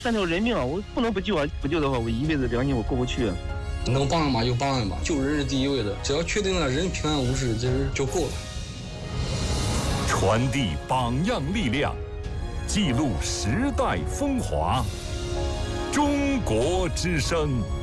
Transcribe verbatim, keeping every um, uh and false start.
三条人命啊，我不能不救啊！不救的话，我一辈子良心我过不去。 能帮一把就帮一把，救人是第一位的，只要确定了人平安无事，其实就够了。 传递榜样力量，记录时代风华。中国之声。